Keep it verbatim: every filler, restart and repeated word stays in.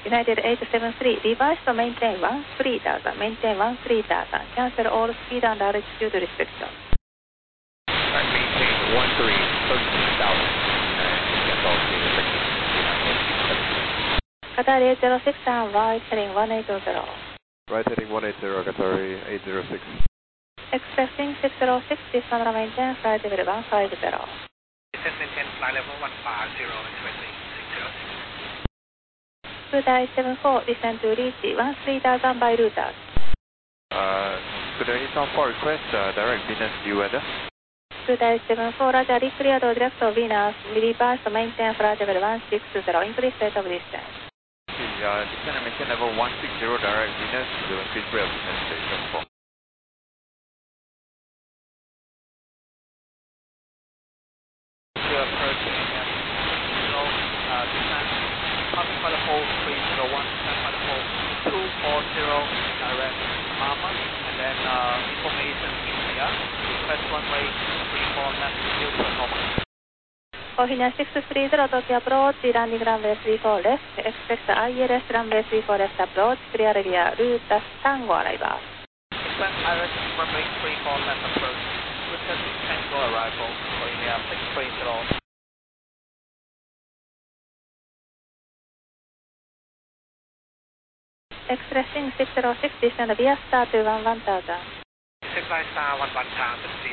United eight seven three, reverse to maintain one three thousand, maintain one three thousand, cancel all speed and altitude restrictions. Alright, maintain one three, thirteen thousand, and cancel all speed restrictions. Qatar eight zero six and right heading one eight zero. Right heading one eight zero, Qatar eight zero six. Expecting six zero six, descend and maintain flight level one five zero. Descend maintain flight level one five zero, expecting six zero six. Good eight seven four, descend to reach one three thousand by routers. Uh, good day, Eastern four request, uh, direct Venus due weather. Good eight seven four, Roger, clear to direct to Venus, reverse to maintain flight level one six zero, increase rate of distance. Okay, uh, descend and maintain level one six zero, direct Venus, to increase rate of distance, station four. You're approaching, zero, uh, descend, passing by the pole three zero one, descend by the pole two four zero, direct Mama, and then uh, information in here, request runway three four left, neutral normal. Coherence six three zero, Tokyo approach, landing runway three four left, expect I L S runway three four left approach, clear area, route Tango arrival. Expect I L S runway three four left approach, route Tango arrival, Coherence six three zero. Expressing six zero six, descend via star to one one thousand. Six nine star one one thousand.